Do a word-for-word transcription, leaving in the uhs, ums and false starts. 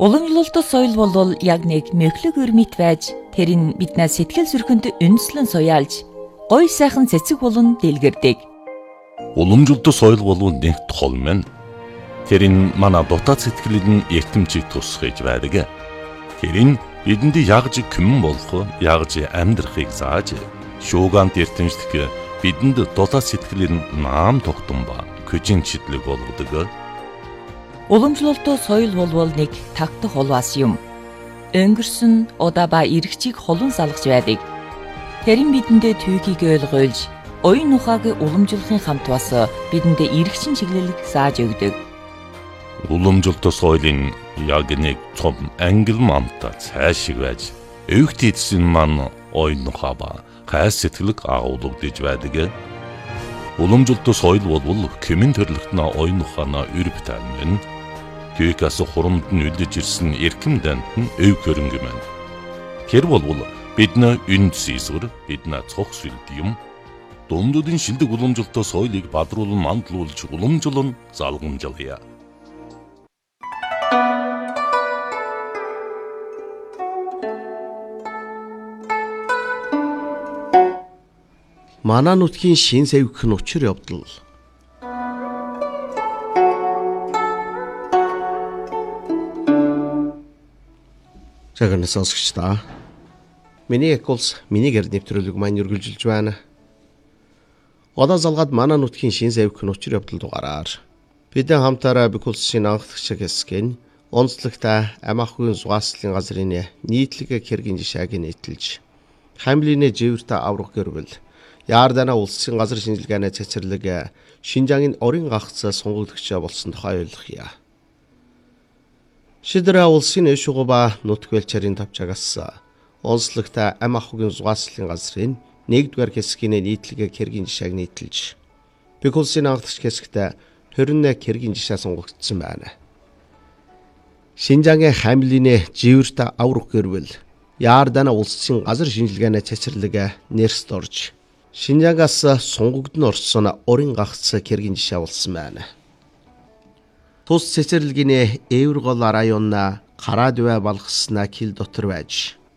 Уламжлалт соёл бол яг нэг мөглөг өрмит байж тэр нь биднээс сэтгэл зүрхэнд үнслэн суяалж гоё сайхан цэцэг болон дэлгэрдэг. Уламжлалт соёл бол нэг тол мэн. Тэр нь манай дотоод сэтгэлийн эртэмжийг тусгаж байдаг. Тэр нь бидэнд ягж күмэн болох, ягж амьдрахыг зааж, шуугант эртэмжлэх бидэнд дотоод сэтгэлийн наам тогтсон ба көжин читлэг болгодог. Уламжлалт соёл бол нэг тагтах улваас юм. Өнгөрсөн удаа ба иргэчийг холон салгаж байдаг. Тэр нь бидэндээ түүхийг ойлгуулж, оюун ухааг уламжлахын хамт бас бидэндээ иргэчин чиглэлийг зааж өгдөг. Уламжлалт соёлын яг нэг том англ мамта цаашиг байж, өвгт эдсэн маань оюун ухаа ба хайс сэтгэлэг агуулгадж байдаг. Уламжлалт соёл бол кемэн төрлөختнө оюун ухаана өрбөтэн мэн. Түүхээс хурамд нь үлдэж ирсэн эрхэм дант нь өв хөрөнгө мэн. Тэр бол бидний үнд сийсвэр, бидний цог сүлд юм. Дундуудын шилдэг уламжлалт соёлыг бадруулан мандлуулж уламжлан залгамжлая. Манай нутгийн шин савгих нь учир явдал. Жагнаа сонсогч та. Миний эколс миний гэр нэвтрүүлэг маань үргэлжилж байна. Одоо залгаад манай нутгийн шин савгих нь учир явдал дугаараар бидэн хамтаараа бикулсын анхдагч хэсгэн онцлогтой амаахын зугааслын газрын нийтлэг хэргийн жишээг нийтэлж хамлины живэртэ аврах гэрвэл Яардана улсын газар шинжилгээний цэцэрлэг Шинжаагийн орон гагц сонгогдогч болсон тухай ойлгоё. Шидрэ улсын эшугба нутгвэлчэрийн тавчаагаас онцлогтой ам ахуйн зугааслын газрын нэгдүгээр хэсгийн нийтлэг хэргийн жишээг нийтэлж бикулсын анхдагч хэсэгт хорин хэргийн жишээ сонгогдсон байна. Шинжаагийн хамлины живэртэ аврах гэрвэл Яардана улсын газар шинжилгээний цэцэрлэг нэрст орж Шинжаагаас сонгогдсон орсон орон гагц хэргийн жишээ болсон байна. Тус цэцэрлэгийн Эвэр гол районна Карадвэ балгаснаа кил дотор байж